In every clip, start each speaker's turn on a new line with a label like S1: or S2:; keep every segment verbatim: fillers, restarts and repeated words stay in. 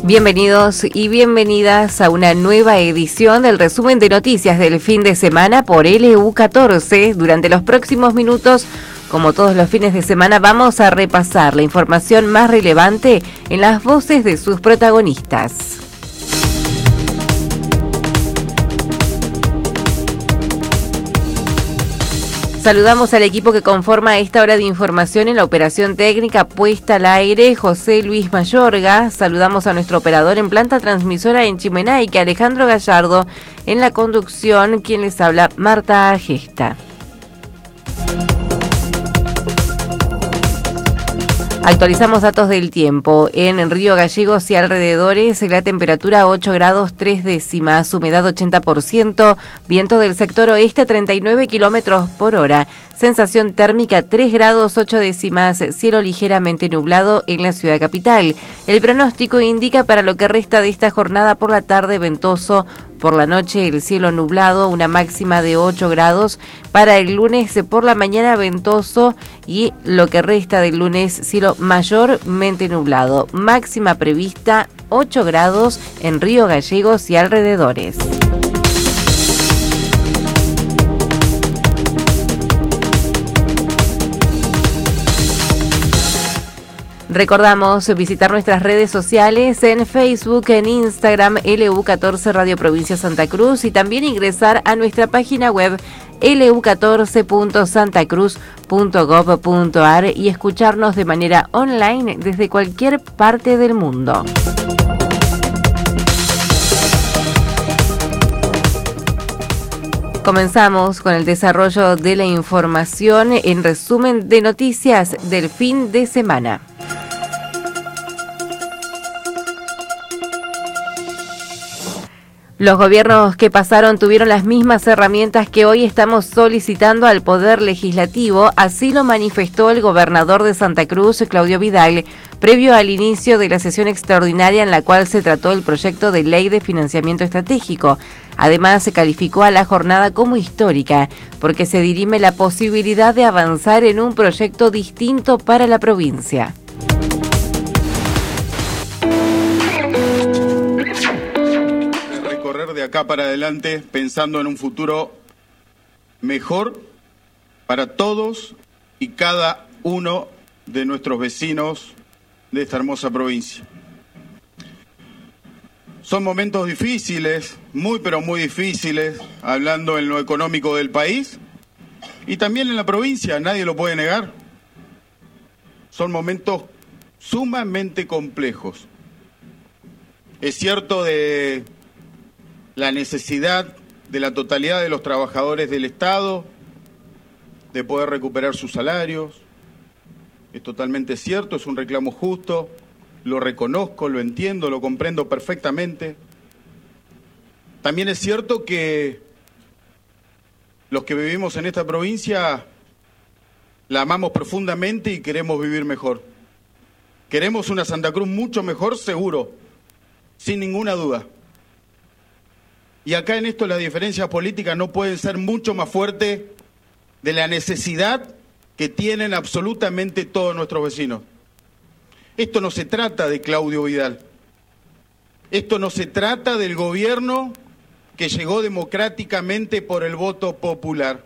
S1: Bienvenidos y bienvenidas a una nueva edición del resumen de noticias del fin de semana por L U catorce. Durante los próximos minutos, como todos los fines de semana, vamos a repasar la información más relevante en las voces de sus protagonistas. Saludamos al equipo que conforma esta hora de información en la operación técnica puesta al aire, José Luis Mayorga. Saludamos a nuestro operador en planta transmisora en Chimenaique, Alejandro Gallardo. En la conducción, quien les habla, Marta Gesta. Actualizamos datos del tiempo. En Río Gallegos y alrededores, la temperatura ocho grados tres décimas, humedad ochenta por ciento, viento del sector oeste treinta y nueve kilómetros por hora, sensación térmica tres grados ocho décimas, cielo ligeramente nublado en la ciudad capital. El pronóstico indica para lo que resta de esta jornada: por la tarde ventoso, por la noche el cielo nublado, una máxima de ocho grados. Para el lunes por la mañana ventoso y lo que resta del lunes cielo mayormente nublado. Máxima prevista ocho grados en Río Gallegos y alrededores. Recordamos visitar nuestras redes sociales en Facebook, en Instagram, L U catorce Radio Provincia Santa Cruz, y también ingresar a nuestra página web L U catorce punto santa cruz punto gov punto a r y escucharnos de manera online desde cualquier parte del mundo. Comenzamos con el desarrollo de la información en resumen de noticias del fin de semana. Los gobiernos que pasaron tuvieron las mismas herramientas que hoy estamos solicitando al Poder Legislativo, así lo manifestó el gobernador de Santa Cruz, Claudio Vidal, previo al inicio de la sesión extraordinaria en la cual se trató el proyecto de ley de financiamiento estratégico. Además, se calificó a la jornada como histórica, porque se dirime la posibilidad de avanzar en un proyecto distinto para la provincia.
S2: De acá para adelante, pensando en un futuro mejor para todos y cada uno de nuestros vecinos de esta hermosa provincia. Son momentos difíciles, muy pero muy difíciles, hablando en lo económico del país y también en la provincia, nadie lo puede negar. Son momentos sumamente complejos. Es cierto de la necesidad de la totalidad de los trabajadores del Estado de poder recuperar sus salarios. Es totalmente cierto, es un reclamo justo, lo reconozco, lo entiendo, lo comprendo perfectamente. También es cierto que los que vivimos en esta provincia la amamos profundamente y queremos vivir mejor. Queremos una Santa Cruz mucho mejor, seguro, sin ninguna duda. Y acá en esto las diferencias políticas no pueden ser mucho más fuertes de la necesidad que tienen absolutamente todos nuestros vecinos. Esto no se trata de Claudio Vidal. Esto no se trata del gobierno que llegó democráticamente por el voto popular.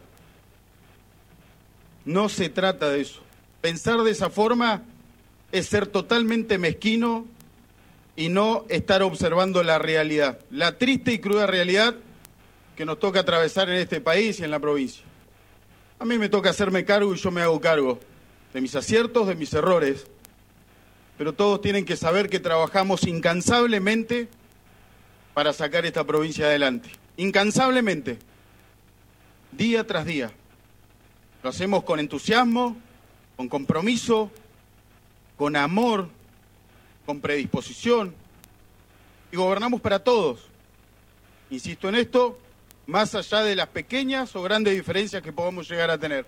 S2: No se trata de eso. Pensar de esa forma es ser totalmente mezquino y no estar observando la realidad, la triste y cruda realidad que nos toca atravesar en este país y en la provincia. A mí me toca hacerme cargo y yo me hago cargo de mis aciertos, de mis errores, pero todos tienen que saber que trabajamos incansablemente para sacar esta provincia adelante. Incansablemente, día tras día. Lo hacemos con entusiasmo, con compromiso, con amor, con predisposición, y gobernamos para todos. Insisto en esto, más allá de las pequeñas o grandes diferencias que podamos llegar a tener.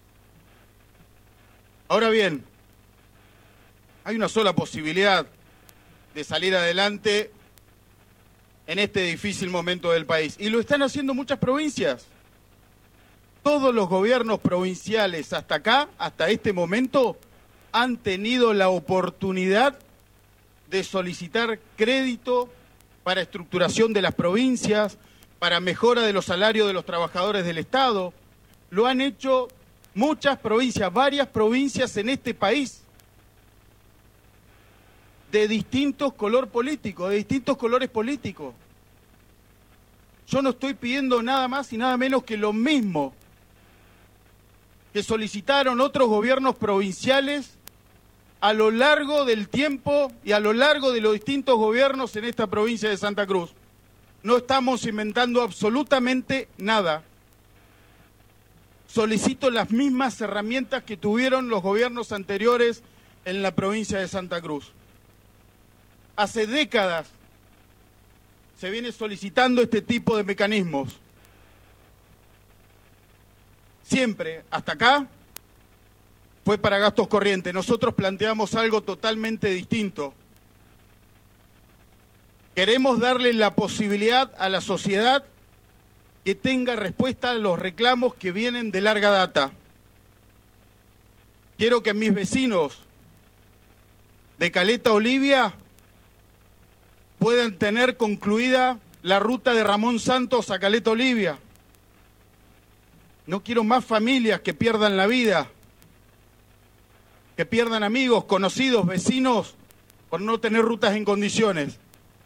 S2: Ahora bien, hay una sola posibilidad de salir adelante en este difícil momento del país, y lo están haciendo muchas provincias. Todos los gobiernos provinciales hasta acá, hasta este momento, han tenido la oportunidad de solicitar crédito para estructuración de las provincias, para mejora de los salarios de los trabajadores del Estado. Lo han hecho muchas provincias, varias provincias en este país, de distintos color políticos, de distintos colores políticos. Yo no estoy pidiendo nada más y nada menos que lo mismo que solicitaron otros gobiernos provinciales a lo largo del tiempo y a lo largo de los distintos gobiernos en esta provincia de Santa Cruz. No estamos inventando absolutamente nada. Solicito las mismas herramientas que tuvieron los gobiernos anteriores en la provincia de Santa Cruz. Hace décadas se viene solicitando este tipo de mecanismos. Siempre, hasta acá, fue para gastos corrientes. Nosotros planteamos algo totalmente distinto. Queremos darle la posibilidad a la sociedad que tenga respuesta a los reclamos que vienen de larga data. Quiero que mis vecinos de Caleta Olivia puedan tener concluida la ruta de Ramón Santos a Caleta Olivia. No quiero más familias que pierdan la vida, que pierdan amigos, conocidos, vecinos, por no tener rutas en condiciones.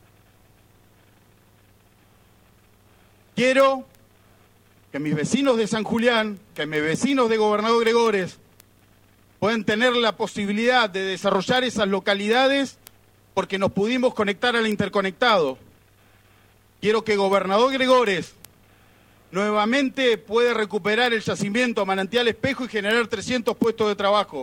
S2: Quiero que mis vecinos de San Julián, que mis vecinos de Gobernador Gregores, puedan tener la posibilidad de desarrollar esas localidades porque nos pudimos conectar al interconectado. Quiero que Gobernador Gregores nuevamente pueda recuperar el yacimiento Manantial Espejo y generar trescientos puestos de trabajo.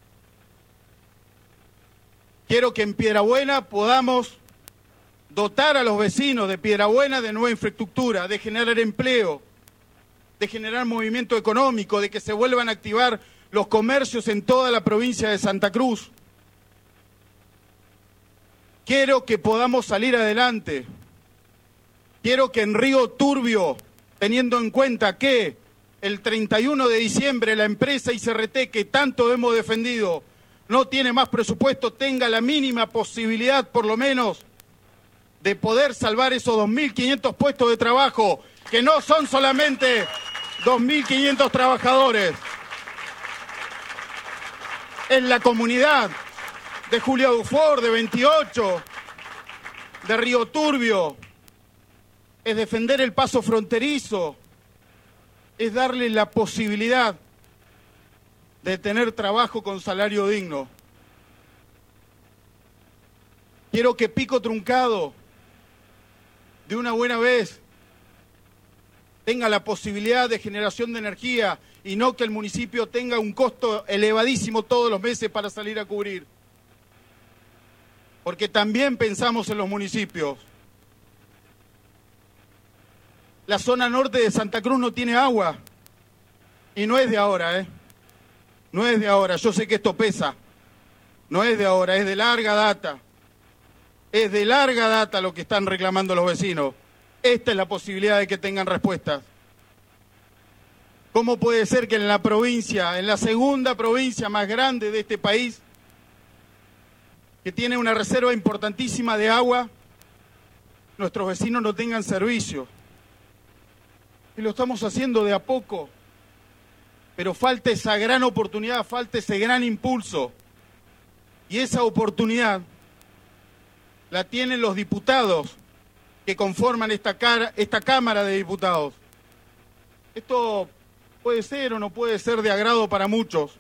S2: Quiero que en Piedrabuena podamos dotar a los vecinos de Piedrabuena de nueva infraestructura, de generar empleo, de generar movimiento económico, de que se vuelvan a activar los comercios en toda la provincia de Santa Cruz. Quiero que podamos salir adelante. Quiero que en Río Turbio, teniendo en cuenta que el treinta y uno de diciembre la empresa I C R T que tanto hemos defendido no tiene más presupuesto, tenga la mínima posibilidad por lo menos de poder salvar esos dos mil quinientos puestos de trabajo, que no son solamente dos mil quinientos trabajadores. En la comunidad de Julia Dufour, de veintiocho, de Río Turbio, es defender el paso fronterizo, es darle la posibilidad de tener trabajo con salario digno. Quiero que Pico Truncado, de una buena vez, tenga la posibilidad de generación de energía y no que el municipio tenga un costo elevadísimo todos los meses para salir a cubrir. Porque también pensamos en los municipios. La zona norte de Santa Cruz no tiene agua. Y no es de ahora, ¿eh? No es de ahora. Yo sé que esto pesa. No es de ahora, es de larga data. Es de larga data lo que están reclamando los vecinos. Esta es la posibilidad de que tengan respuestas. ¿Cómo puede ser que en la provincia, en la segunda provincia más grande de este país, que tiene una reserva importantísima de agua, nuestros vecinos no tengan servicio? Y lo estamos haciendo de a poco, pero falta esa gran oportunidad, falta ese gran impulso. Y esa oportunidad la tienen los diputados que conforman esta, cara, esta Cámara de Diputados. Esto puede ser o no puede ser de agrado para muchos.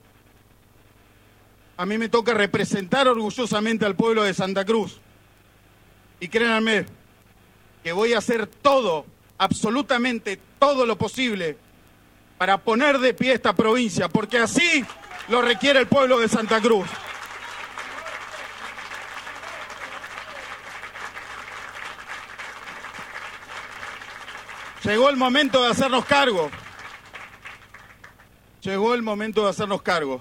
S2: A mí me toca representar orgullosamente al pueblo de Santa Cruz. Y créanme que voy a hacer todo, absolutamente todo lo posible para poner de pie esta provincia, porque así lo requiere el pueblo de Santa Cruz. Llegó el momento de hacernos cargo. Llegó el momento de hacernos cargo.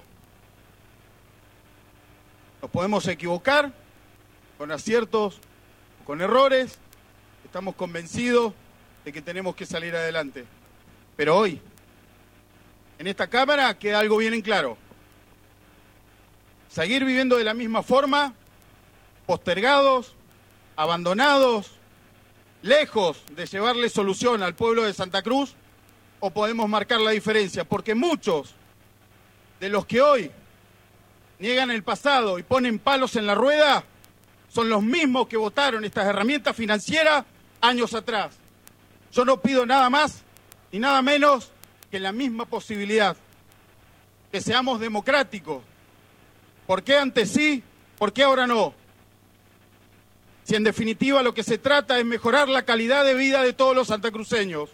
S2: Nos podemos equivocar con aciertos, con errores. Estamos convencidos de que tenemos que salir adelante. Pero hoy, en esta Cámara, queda algo bien en claro. Seguir viviendo de la misma forma postergados, abandonados, lejos de llevarle solución al pueblo de Santa Cruz, o podemos marcar la diferencia, porque muchos de los que hoy niegan el pasado y ponen palos en la rueda son los mismos que votaron estas herramientas financieras años atrás. Yo no pido nada más ni nada menos que la misma posibilidad, que seamos democráticos. ¿Por qué antes sí? ¿Por qué ahora no? Si en definitiva lo que se trata es mejorar la calidad de vida de todos los santacruceños.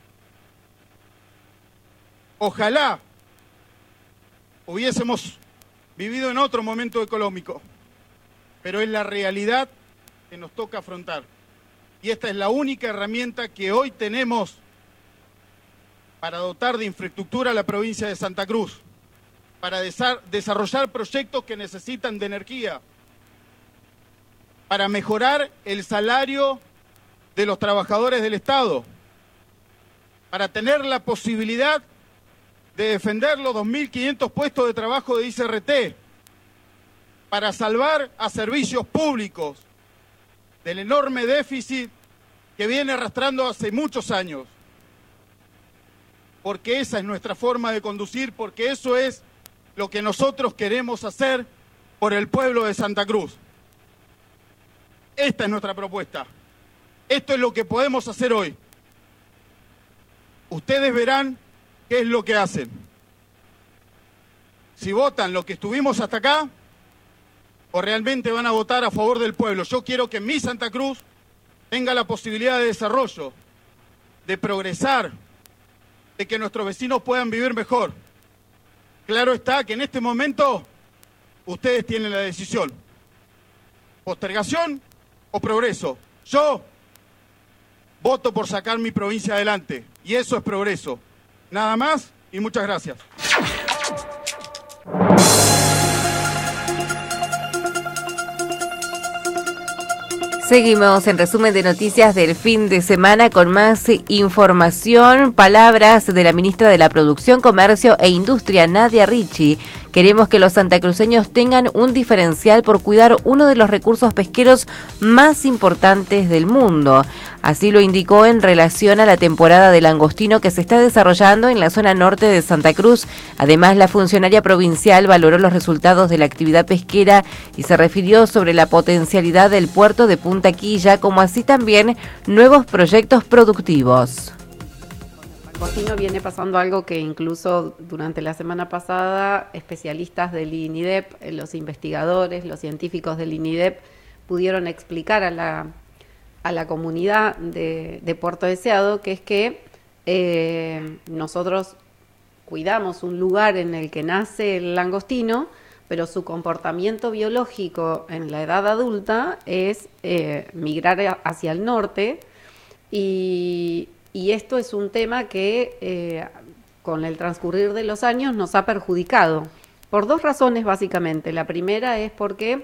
S2: Ojalá hubiésemos vivido en otro momento económico, pero es la realidad que nos toca afrontar. Y esta es la única herramienta que hoy tenemos para dotar de infraestructura a la provincia de Santa Cruz, para desarrollar proyectos que necesitan de energía, para mejorar el salario de los trabajadores del Estado, para tener la posibilidad de defender los dos mil quinientos puestos de trabajo de I C R T, para salvar a servicios públicos del enorme déficit que viene arrastrando hace muchos años. Porque esa es nuestra forma de conducir, porque eso es lo que nosotros queremos hacer por el pueblo de Santa Cruz. Esta es nuestra propuesta. Esto es lo que podemos hacer hoy. Ustedes verán qué es lo que hacen. Si votan lo que estuvimos hasta acá, o realmente van a votar a favor del pueblo. Yo quiero que mi Santa Cruz tenga la posibilidad de desarrollo, de progresar, de que nuestros vecinos puedan vivir mejor. Claro está que en este momento ustedes tienen la decisión. Postergación o progreso. Yo voto por sacar mi provincia adelante y eso es progreso. Nada más y muchas gracias.
S1: Seguimos en resumen de noticias del fin de semana con más información. Palabras de la ministra de la Producción, Comercio e Industria, Nadia Ricci. Queremos que los santacruceños tengan un diferencial por cuidar uno de los recursos pesqueros más importantes del mundo. Así lo indicó en relación a la temporada de langostino que se está desarrollando en la zona norte de Santa Cruz. Además, la funcionaria provincial valoró los resultados de la actividad pesquera y se refirió sobre la potencialidad del puerto de Punta Quilla, como así también nuevos proyectos productivos.
S3: Langostino viene pasando algo que incluso durante la semana pasada especialistas del INIDEP, los investigadores, los científicos del INIDEP pudieron explicar a la, a la comunidad de, de Puerto Deseado, que es que eh, nosotros cuidamos un lugar en el que nace el langostino, pero su comportamiento biológico en la edad adulta es eh, migrar hacia el norte y... Y esto es un tema que eh, con el transcurrir de los años nos ha perjudicado, por dos razones básicamente. La primera es porque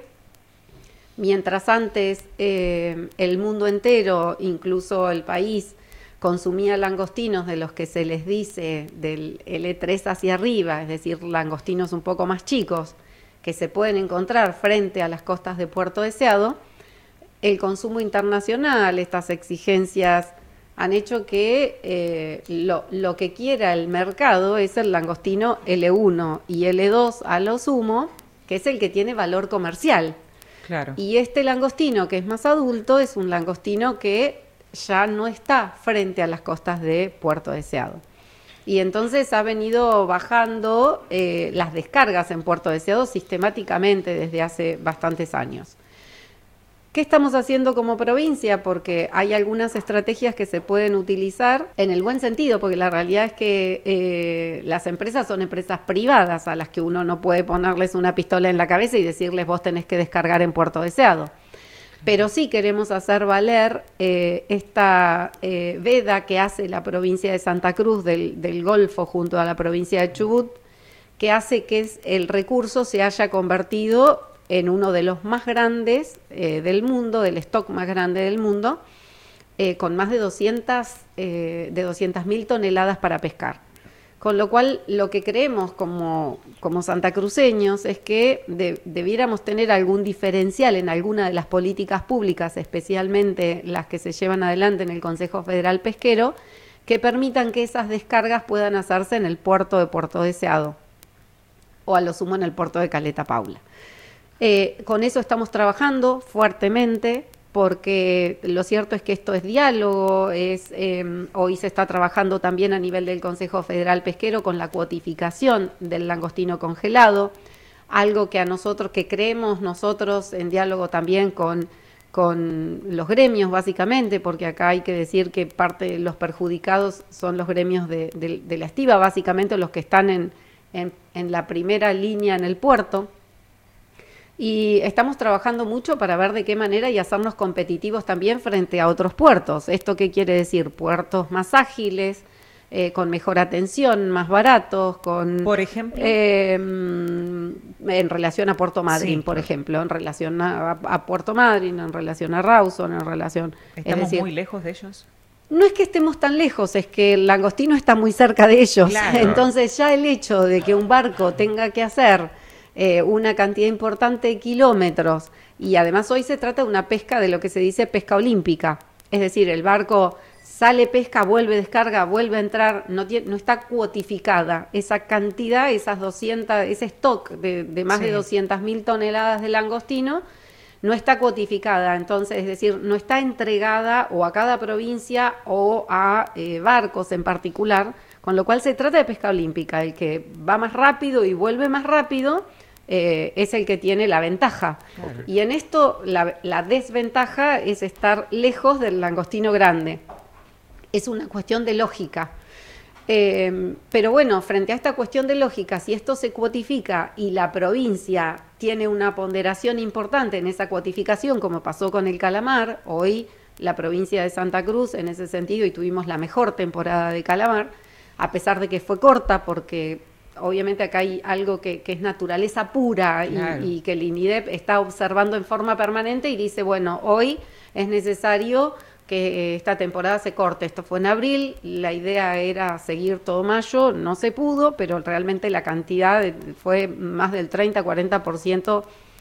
S3: mientras antes eh, el mundo entero, incluso el país, consumía langostinos de los que se les dice del L tres hacia arriba, es decir, langostinos un poco más chicos, que se pueden encontrar frente a las costas de Puerto Deseado, el consumo internacional, estas exigencias han hecho que eh, lo, lo que quiera el mercado es el langostino L uno y L dos a lo sumo, que es el que tiene valor comercial.
S1: Claro.
S3: Y este langostino, que es más adulto, es un langostino que ya no está frente a las costas de Puerto Deseado. Y entonces ha venido bajando eh, las descargas en Puerto Deseado sistemáticamente desde hace bastantes años. ¿Qué estamos haciendo como provincia? Porque hay algunas estrategias que se pueden utilizar en el buen sentido, porque la realidad es que eh, las empresas son empresas privadas a las que uno no puede ponerles una pistola en la cabeza y decirles vos tenés que descargar en Puerto Deseado. Pero sí queremos hacer valer eh, esta eh, veda que hace la provincia de Santa Cruz del, del Golfo junto a la provincia de Chubut, que hace que el recurso se haya convertido en uno de los más grandes eh, del mundo, del stock más grande del mundo, eh, con más de doscientas mil toneladas para pescar. Con lo cual, lo que creemos como, como santacruceños es que de, debiéramos tener algún diferencial en alguna de las políticas públicas, especialmente las que se llevan adelante en el Consejo Federal Pesquero, que permitan que esas descargas puedan hacerse en el puerto de Puerto Deseado o a lo sumo en el puerto de Caleta Paula. Eh, con eso estamos trabajando fuertemente, porque lo cierto es que esto es diálogo, es, eh, hoy se está trabajando también a nivel del Consejo Federal Pesquero con la cuotificación del langostino congelado, algo que a nosotros, que creemos nosotros en diálogo también con, con los gremios básicamente, porque acá hay que decir que parte de los perjudicados son los gremios de, de, de la estiba, básicamente los que están en, en, en la primera línea en el puerto. Y estamos trabajando mucho para ver de qué manera y hacernos competitivos también frente a otros puertos. ¿Esto qué quiere decir? Puertos más ágiles, eh, con mejor atención, más baratos, con...
S4: Por ejemplo.
S3: Eh, en relación a Puerto Madryn, sí, por claro. ejemplo, en relación a, a Puerto Madryn, en relación a Rawson, en relación...
S4: ¿Estamos
S3: es decir,
S4: muy lejos de ellos?
S3: No es que estemos tan lejos, es que el langostino está muy cerca de ellos.
S4: Claro.
S3: Entonces ya el hecho de que un barco tenga que hacer... Eh, una cantidad importante de kilómetros, y además hoy se trata de una pesca de lo que se dice pesca olímpica, es decir, el barco sale, pesca, vuelve, descarga, vuelve a entrar, no, tiene, no está cuotificada esa cantidad, esas doscientas, ese stock de, de más sí. de doscientas mil toneladas de langostino, no está cuotificada, entonces, es decir, no está entregada o a cada provincia o a eh, barcos en particular, con lo cual se trata de pesca olímpica, el que va más rápido y vuelve más rápido, Eh, es el que tiene la ventaja. Okay. Y en esto la, la desventaja es estar lejos del langostino grande. Es una cuestión de lógica. Eh, pero bueno, frente a esta cuestión de lógica, si esto se cuotifica y la provincia tiene una ponderación importante en esa cuotificación, como pasó con el calamar, hoy la provincia de Santa Cruz en ese sentido, y tuvimos la mejor temporada de calamar, a pesar de que fue corta porque... Obviamente acá hay algo que, que es naturaleza pura y, claro. y que el INIDEP está observando en forma permanente y dice, bueno, hoy es necesario que esta temporada se corte. Esto fue en abril, la idea era seguir todo mayo, no se pudo, pero realmente la cantidad de, fue más del treinta a cuarenta por ciento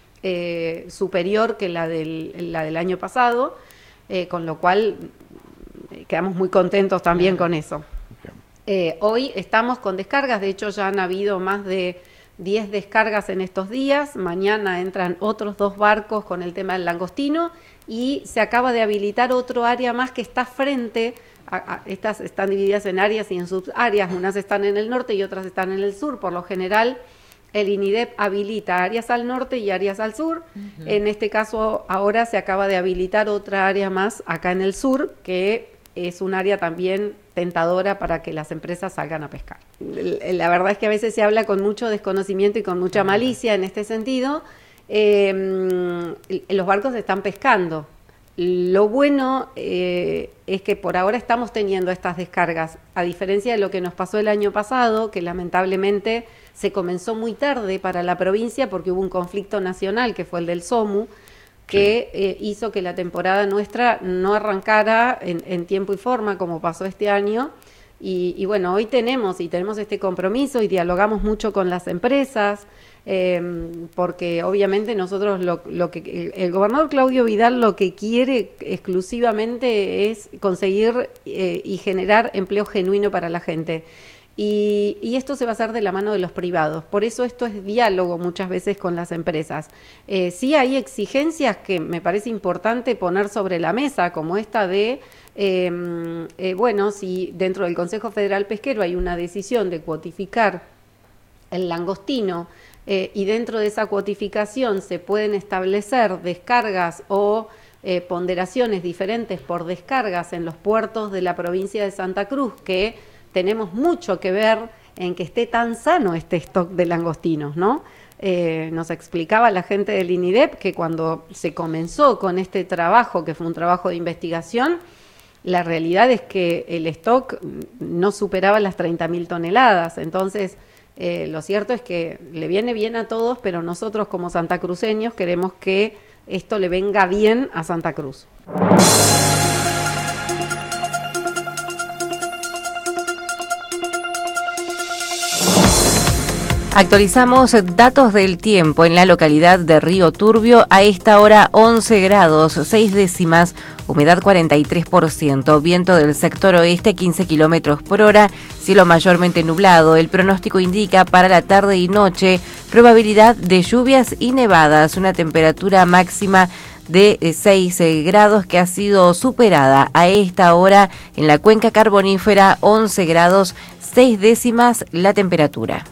S3: eh, superior que la del, la del año pasado, eh, con lo cual eh, quedamos muy contentos también claro. con eso. Eh, hoy estamos con descargas, de hecho ya han habido más de diez descargas en estos días, mañana entran otros dos barcos con el tema del langostino y se acaba de habilitar otro área más que está frente, a, a, estas están divididas en áreas y en subáreas, unas están en el norte y otras están en el sur, por lo general el INIDEP habilita áreas al norte y áreas al sur, uh-huh. en este caso ahora se acaba de habilitar otra área más acá en el sur que es un área también tentadora para que las empresas salgan a pescar. La verdad es que a veces se habla con mucho desconocimiento y con mucha malicia en este sentido. Eh, los barcos están pescando. Lo bueno eh, es que por ahora estamos teniendo estas descargas, a diferencia de lo que nos pasó el año pasado, que lamentablemente se comenzó muy tarde para la provincia porque hubo un conflicto nacional, que fue el del SOMU, que eh, hizo que la temporada nuestra no arrancara en, en tiempo y forma como pasó este año y, y bueno, hoy tenemos y tenemos este compromiso y dialogamos mucho con las empresas eh, porque obviamente nosotros lo, lo que el, el gobernador Claudio Vidal lo que quiere exclusivamente es conseguir eh, y generar empleo genuino para la gente. Y, y esto se va a hacer de la mano de los privados. Por eso esto es diálogo muchas veces con las empresas. Eh, sí hay exigencias que me parece importante poner sobre la mesa, como esta de, eh, eh, bueno, si dentro del Consejo Federal Pesquero hay una decisión de cuotificar el langostino eh, y dentro de esa cuotificación se pueden establecer descargas o eh, ponderaciones diferentes por descargas en los puertos de la provincia de Santa Cruz, que tenemos mucho que ver en que esté tan sano este stock de langostinos, ¿no? Eh, nos explicaba la gente del INIDEP que cuando se comenzó con este trabajo, que fue un trabajo de investigación, la realidad es que el stock no superaba las treinta mil toneladas. Entonces, eh, lo cierto es que le viene bien a todos, pero nosotros como santacruceños queremos que esto le venga bien a Santa Cruz.
S1: Actualizamos datos del tiempo en la localidad de Río Turbio. A esta hora once grados, seis décimas, humedad cuarenta y tres por ciento, viento del sector oeste quince kilómetros por hora, cielo mayormente nublado. El pronóstico indica para la tarde y noche probabilidad de lluvias y nevadas, una temperatura máxima de seis grados que ha sido superada a esta hora en la cuenca carbonífera, once grados, seis décimas la temperatura.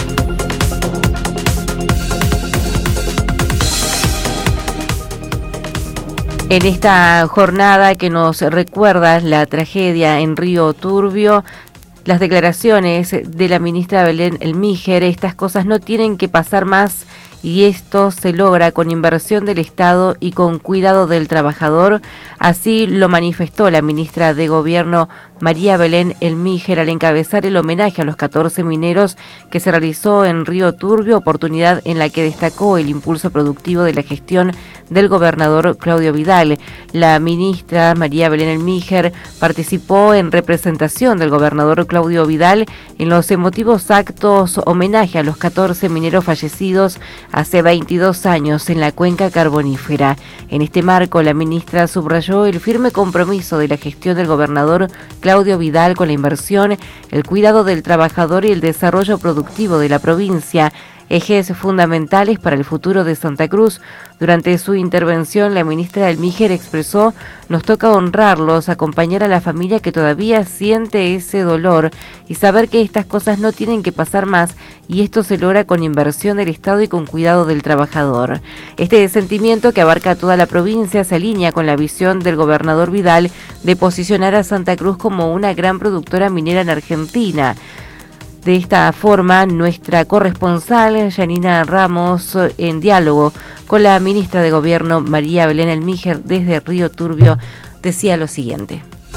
S1: En esta jornada que nos recuerda la tragedia en Río Turbio, las declaraciones de la ministra Belén Elmíjer: estas cosas no tienen que pasar más y esto se logra con inversión del Estado y con cuidado del trabajador. Así lo manifestó la ministra de Gobierno María Belén Elmíjer al encabezar el homenaje a los catorce mineros que se realizó en Río Turbio, oportunidad en la que destacó el impulso productivo de la gestión del gobernador Claudio Vidal. La ministra María Belén Elmíjer participó en representación del gobernador Claudio Vidal en los emotivos actos homenaje a los catorce mineros fallecidos hace veintidós años en la cuenca carbonífera. En este marco, la ministra subrayó el firme compromiso de la gestión del gobernador Claudio Vidal con la inversión, el cuidado del trabajador y el desarrollo productivo de la provincia, ejes fundamentales para el futuro de Santa Cruz. Durante su intervención, la ministra Elmíjer expresó: nos toca honrarlos, acompañar a la familia que todavía siente ese dolor y saber que estas cosas no tienen que pasar más, y esto se logra con inversión del Estado y con cuidado del trabajador. Este sentimiento, que abarca toda la provincia, se alinea con la visión del gobernador Vidal de posicionar a Santa Cruz como una gran productora minera en Argentina. De esta forma, nuestra corresponsal Yanina Ramos, en diálogo con la ministra de Gobierno María Belén Elmíjer desde Río Turbio, decía lo siguiente.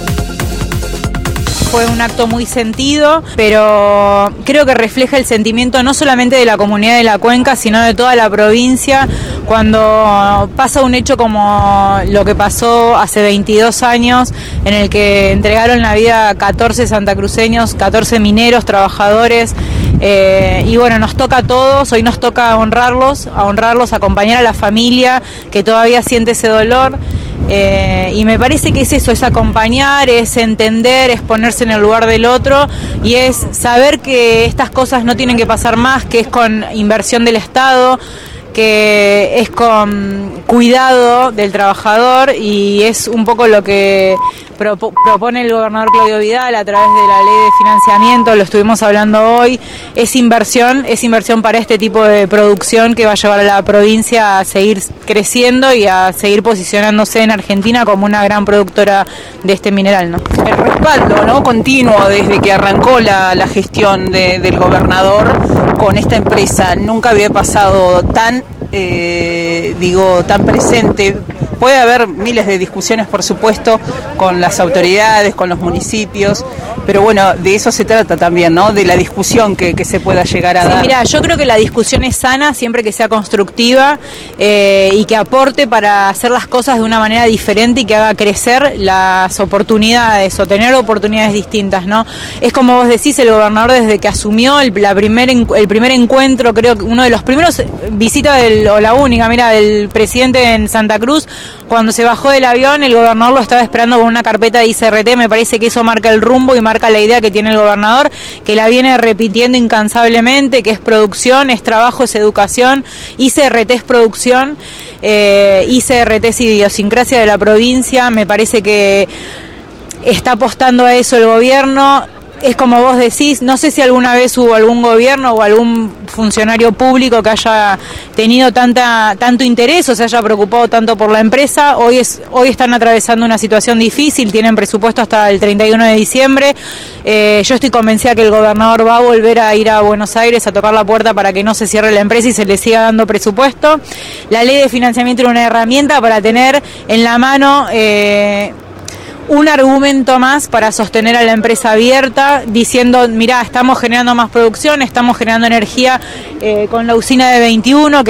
S4: Fue un acto muy sentido, pero creo que refleja el sentimiento no solamente de la comunidad de la cuenca, sino de toda la provincia, cuando pasa un hecho como lo que pasó hace veintidós años, en el que entregaron la vida a catorce santacruceños, catorce mineros, trabajadores, eh, y bueno, nos toca a todos, hoy nos toca honrarlos, a honrarlos, acompañar a la familia que todavía siente ese dolor. Eh, y me parece que es eso, es acompañar, es entender, es ponerse en el lugar del otro y es saber que estas cosas no tienen que pasar más, que es con inversión del Estado, que es con cuidado del trabajador, y es un poco lo que propo- propone el gobernador Claudio Vidal a través de la ley de financiamiento. Lo estuvimos hablando hoy. Es inversión, es inversión para este tipo de producción que va a llevar a la provincia a seguir creciendo y a seguir posicionándose en Argentina como una gran productora de este mineral, ¿no?
S5: El respaldo, ¿no?, continuo desde que arrancó la, la gestión de, del gobernador con esta empresa. Nunca había pasado tan, eh, digo, tan presente. Puede haber miles de discusiones, por supuesto, con las autoridades, con los municipios, pero bueno, de eso se trata también, ¿no?, de la discusión que, que se pueda llegar a
S4: sí,
S5: dar.
S4: Mira, yo creo que la discusión es sana siempre que sea constructiva eh, y que aporte para hacer las cosas de una manera diferente y que haga crecer las oportunidades o tener oportunidades distintas, ¿no? Es como vos decís, el gobernador desde que asumió el, la primer, el primer encuentro, creo que uno de los primeros visitas del, o la única, mira, del presidente en Santa Cruz, cuando se bajó del avión, el gobernador lo estaba esperando con una carpeta de I C R T. Me parece que eso marca el rumbo y marca la idea que tiene el gobernador, que la viene repitiendo incansablemente, que es producción, es trabajo, es educación. I C R T es producción, eh, I C R T es idiosincrasia de la provincia. Me parece que está apostando a eso el gobierno. Es como vos decís, no sé si alguna vez hubo algún gobierno o algún funcionario público que haya tenido tanta tanto interés o se haya preocupado tanto por la empresa. Hoy es hoy están atravesando una situación difícil, tienen presupuesto hasta el treinta y uno de diciembre. Eh, yo estoy convencida que el gobernador va a volver a ir a Buenos Aires a tocar la puerta para que no se cierre la empresa y se le siga dando presupuesto. La ley de financiamiento era una herramienta para tener en la mano Eh, un argumento más para sostener a la empresa abierta, diciendo, mirá, estamos generando más producción, estamos generando energía eh, con la usina de veintiuno, que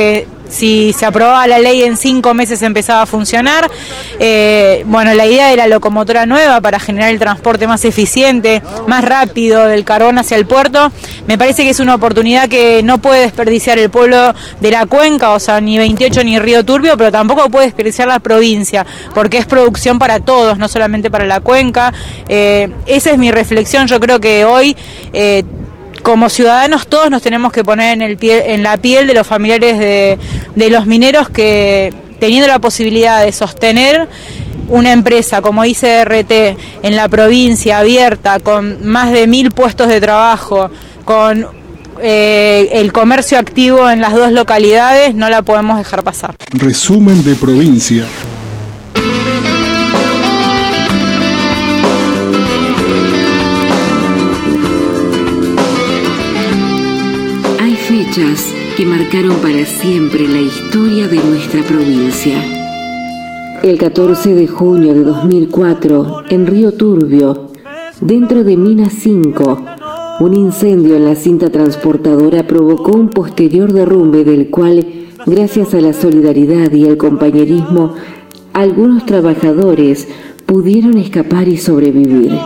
S4: si se aprobaba la ley en cinco meses empezaba a funcionar. Eh, bueno, la idea de la locomotora nueva para generar el transporte más eficiente, más rápido del carbón hacia el puerto, me parece que es una oportunidad que no puede desperdiciar el pueblo de la cuenca, o sea, ni veintiocho ni Río Turbio, pero tampoco puede desperdiciar la provincia, porque es producción para todos, no solamente para la cuenca. Eh, esa es mi reflexión. Yo creo que hoy eh, como ciudadanos todos nos tenemos que poner en, el pie, en la piel de los familiares de, de los mineros que, teniendo la posibilidad de sostener una empresa como I C R T en la provincia abierta, con más de mil puestos de trabajo, con eh, el comercio activo en las dos localidades, no la podemos dejar pasar.
S6: Resumen de provincia.
S7: Fechas que marcaron para siempre la historia de nuestra provincia. El catorce de junio de dos mil cuatro, en Río Turbio, dentro de Mina cinco, un incendio en la cinta transportadora provocó un posterior derrumbe del cual, gracias a la solidaridad y el compañerismo, algunos trabajadores pudieron escapar y sobrevivir.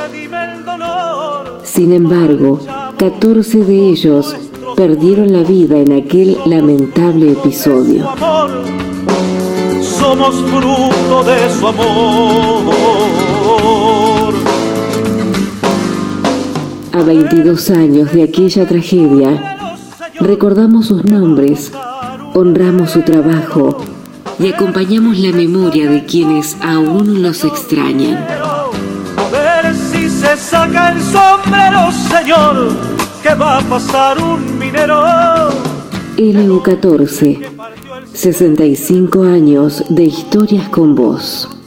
S7: Sin embargo, catorce de ellos perdieron la vida en aquel lamentable episodio.
S8: Somos fruto de su amor.
S7: A veintidós años de aquella tragedia, recordamos sus nombres, honramos su trabajo y acompañamos la memoria de quienes aún los extrañan.
S8: A ver si se saca el sombrero, señor, que va a pasar un minero.
S7: L U catorce, sesenta y cinco años de historias con vos.